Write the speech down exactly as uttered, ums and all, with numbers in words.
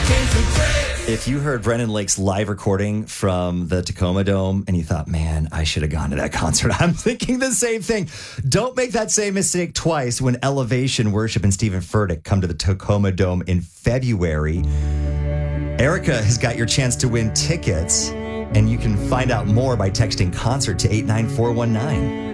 If you heard Brendan Lake's live recording from the Tacoma Dome and you thought, man, I should have gone to that concert, I'm thinking the same thing. Don't make that same mistake twice when Elevation Worship and Stephen Furtick come to the Tacoma Dome in February. Erica has got your chance to win tickets, and you can find out more by texting concert to eight nine four one nine.